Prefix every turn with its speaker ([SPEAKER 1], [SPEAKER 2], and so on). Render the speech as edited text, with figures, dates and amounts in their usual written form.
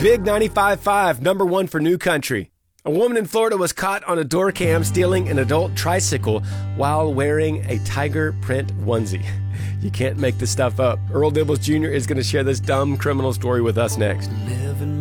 [SPEAKER 1] Big 95.5, number one for New Country. A woman in Florida was caught on a door cam stealing an adult tricycle while wearing a tiger print onesie. You can't make this stuff up. Earl Dibbles Jr. is going to share this dumb criminal story with us next.